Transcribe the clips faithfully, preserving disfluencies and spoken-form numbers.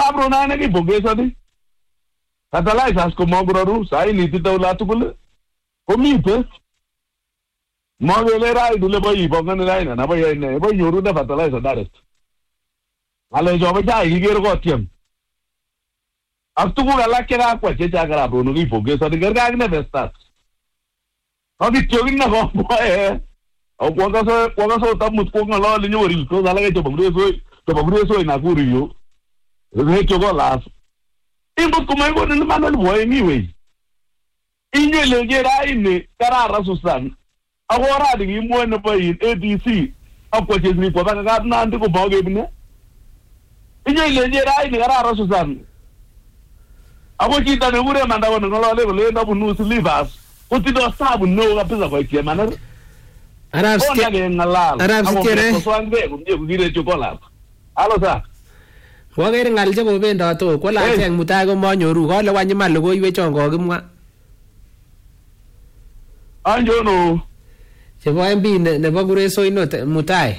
Kabrona ne ki bogesa di. Fertilizers ko mogroru sai niti tawla tukul. Komite. Mogele rai dule boy bongan rai na boy ne boy yoru da fertilizer direct. Ale job ja igero ko tiam. Aktu ko ala kera ko che ja kara bro no ki bogesa di garga ne bestat. Abi tiyogin na ko boy. Au kwa so kwa so tamut ko ngalo li nyori ko dala ke to bogre so to bogre so na ku riyo. Re to go las. Imbo kuma ngo ni manal boy ni we. Inye le gera ine karara susan. Agora di mo no boy A D C. Akwa che ni ko ba ga na ndi ko boge bine. Inye le gera ine karara susan. Abo kita ne ure manda wono ngalo le le na bu nu slivers. Ko ti do sabu no ga pesa ko ke manar. Arab Arab Arab sikere. Ko swangbe ko ndi ko gire chokola. Alo sa. Wa ger ngal je ko bendo to ko la teng mutai ko monyoru ko le wanyi mal ko iwe chon ko kimwa. Anjo no. Je bo M B ne ne bo gure so ino mutai.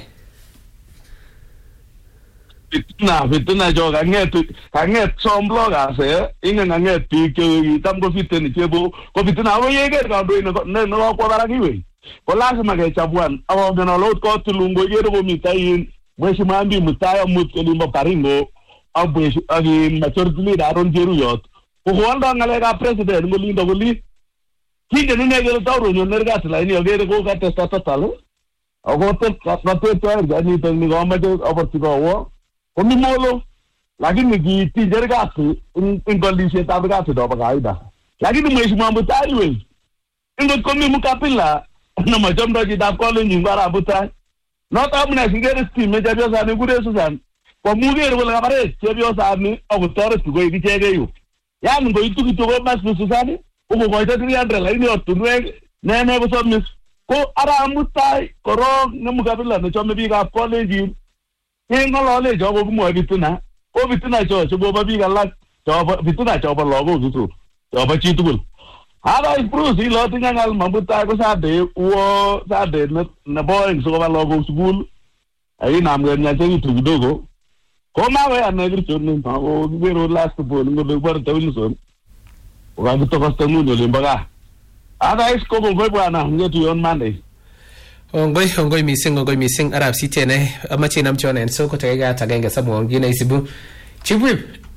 Fitna fitna jo ga ngetu ka nget somblo ga se inga nga nget ti ke tam ko fitni ke bo ko fitna wo ye ger ga do ino ne no ko bara ki we. Ko la ma ga chabuan awo gana lot ko tulungo yero bo mitai mweshi mambi mutai mut ke limbo paringo. Abu agi maturity da ron jeru yot ko wanda ngale ga president ngoli ndo ngoli kinde ne ngel tawro nyon nerga tla ni ogere ko ka testa total ago te ka te to ga ni to ni goma de aborti go wo ko mi molo lagi ni gi ti jerga su in ngoli se ta ga su do ba ga ida lagi ni mweshi mambo tai we ingo ko mi mukapila na majamdo ji da ko le ni ngara buta no ta mna singere sti me jabyo sa ni gure su san ko mugere wala bare chebyo sami o tore tugo iki chege yu ya ngo itu gitu ko mas susani ko ko ita three hundred la ni otunwe ne ne bo somis ko ara mutai koro ngamu kabila no chome bi ga college ni ngolo le jobo mo bituna ko bituna cho cho bo bi ga la jobo bituna cho bo logo gitu jobo chitubul ara improve si lo tinga ngal mabutai ko sa de wo sa de na boy so ba logo school ai nam ga nya che tu dogo. Koma we anagri chonni pa o vero last bol ngo bar tawil son o ga to costa mundo le mbaga ada is ko bo bwana ngetu yon mande ongoi ongoi mising ongoi mising Arab sitene amachi nam chonen so ko tega tagangga samu ngine isibu chibu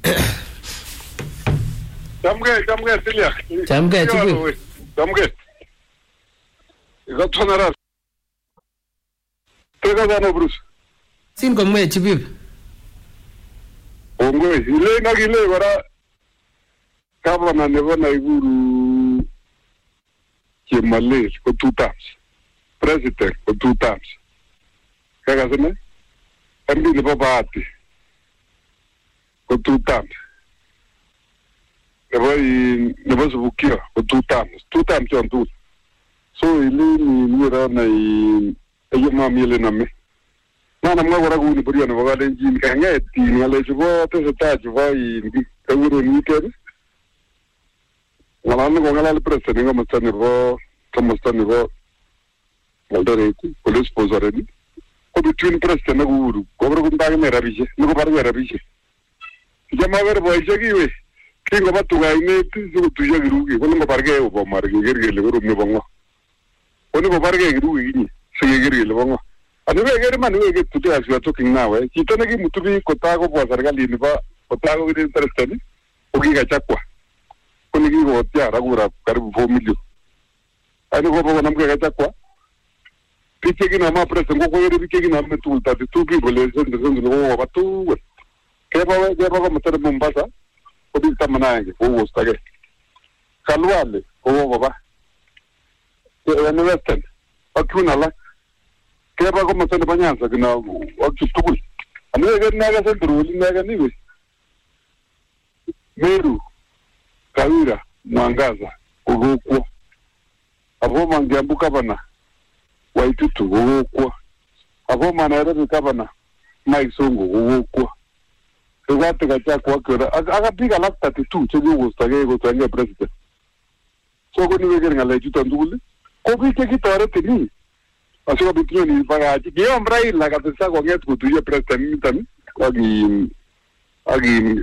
jamge jamge tilia jamge chibu jamge gathanara tega dano brus sin ko me chibu Ongo ile na gile bara kaba na nebo na iguru Kemale ko two times president ko two times kaga sene ambi le babati ko two times nebo i nebo subukio ko two times two times on two so ile ni ni ra na i ayo mami ile na me na na mwa ku ni buriya no ga den jin ka ngeti ni ale jugo to se ta jugo i ka wuro ni ke wala no ngala le president ngo mastani ro to mastani ro aldare ku police posare ni ko du twin president ngo wuro ko ro ku nda me rabije no ko bar rabije jama ver boy jegi we kingo batu ga ine tu ju tu jegi rugi ko ngo barge o bo marge gerge le ro me bongo ko ni ko barge rugi ni se gerge le bongo ani we gere man we get today as we are talking now eh kitana ki mutubi kotago bo serikali ni ba kotago with interest ni ugi ga chakwa kuni ki go tia ragura karibu four million ani go bo namge ga chakwa pike ki na ma press ngo ko yere pike ki na me tu ta tu people le son de son de go ba tu ke ba we ke ba ko mtar Mombasa ko bi tamana nge ko wo stage kalwale ko go ba ke ene western akuna la keba ko mtsende banyanza kina wakutukul aniwe naga sendru naga niwe Meru Kawira Mwangaza Ugokwo abo mangiambuka bana Waitutu Ugokwo abo manere kabana Mike Songo Ugokwo egate gachakwa kora akapiga last thirty-two chebu gustage go tsange president so ko niwe gere ngala juta ndugule ko bike kitore tini asiko bityo ni bagaji ke ombrai la kabisa ko ngetu tuye president mitani agi agi